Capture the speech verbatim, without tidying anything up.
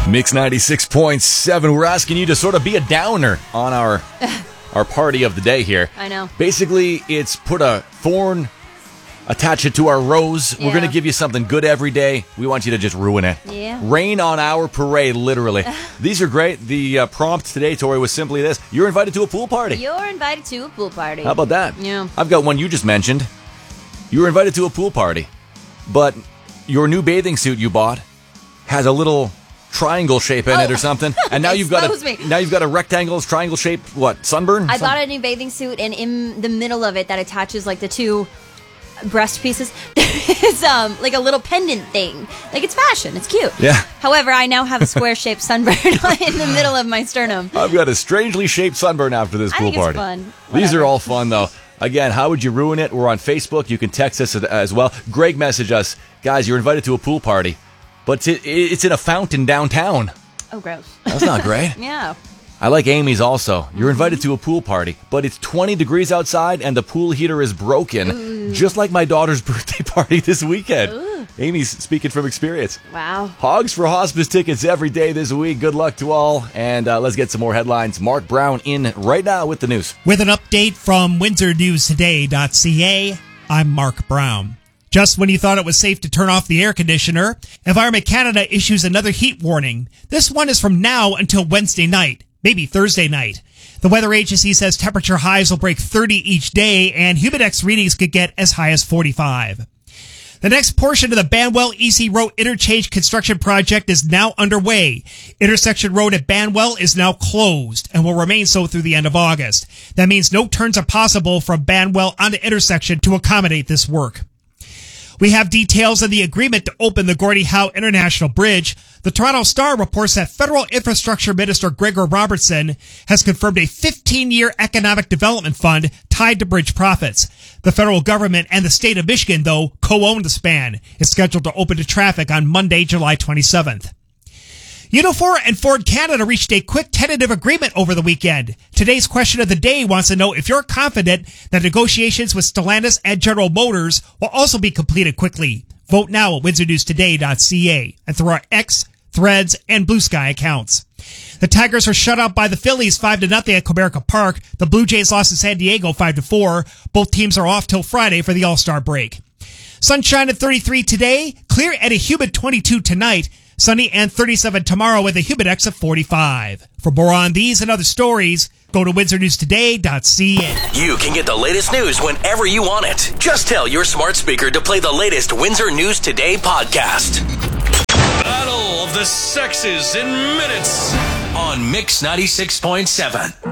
Mix ninety-six point seven. We're asking you to sort of be a downer on our our party of the day here. I know. Basically, it's put a thorn, attach it to our rose. Yeah. We're going to give you something good every day. We want you to just ruin it. Yeah. Rain on our parade, literally. These are great. The uh, prompt today, Tori, was simply this. You're invited to a pool party. You're invited to a pool party. How about that? Yeah. I've got one you just mentioned. You were invited to a pool party, but your new bathing suit you bought has a little triangle shape in Oh. it or something, and now you've got Expose a me. now you've got a rectangle triangle shaped what sunburn? I Some- bought a new bathing suit, and in the middle of it that attaches like the two breast pieces, there's um like a little pendant thing. Like it's fashion, it's cute. Yeah. However, I now have a square-shaped sunburn in the middle of my sternum. I've got a strangely shaped sunburn after this I pool think it's party. fun. These Whatever. are all fun though. Again, how would you ruin it? We're on Facebook. You can text us as well. Greg messaged us, guys. You're invited to a pool party, but it's it's in a fountain downtown. Oh, gross. That's not great. Yeah. I like Amy's also. You're invited to a pool party, but it's twenty degrees outside and the pool heater is broken, Ooh. just like my daughter's birthday party this weekend. Ooh. Amy's speaking from experience. Wow. Hogs for Hospice tickets every day this week. Good luck to all. And uh, let's get some more headlines. Mark Brown in right now with the news. With an update from Windsor News Today dot C A, I'm Mark Brown. Just when you thought it was safe to turn off the air conditioner, Environment Canada issues another heat warning. This one is from now until Wednesday night, maybe Thursday night. The weather agency says temperature highs will break thirty each day, and Humidex readings could get as high as forty-five. The next portion of the Banwell E C Road Interchange construction project is now underway. Intersection Road at Banwell is now closed and will remain so through the end of August. That means no turns are possible from Banwell onto intersection to accommodate this work. We have details of the agreement to open the Gordie Howe International Bridge. The Toronto Star reports that Federal Infrastructure Minister Gregor Robertson has confirmed a fifteen-year economic development fund tied to bridge profits. The federal government and the state of Michigan, though, co-own the span. It's scheduled to open to traffic on Monday, July twenty-seventh. Unifor and Ford Canada reached a quick tentative agreement over the weekend. Today's question of the day wants to know if you're confident that negotiations with Stellantis and General Motors will also be completed quickly. Vote now at Windsor News Today dot C A and through our X, Threads, and Blue Sky accounts. The Tigers were shut out by the Phillies five to nothing at Comerica Park. The Blue Jays lost to San Diego five to four. Both teams are off till Friday for the All-Star break. Sunshine at thirty-three today, clear at a humid twenty-two tonight. Sunny and thirty-seven tomorrow with a Humidex of forty-five. For more on these and other stories, go to Windsor News Today dot C A. You can get the latest news whenever you want it. Just tell your smart speaker to play the latest Windsor News Today podcast. Battle of the Sexes in minutes On Mix ninety-six point seven.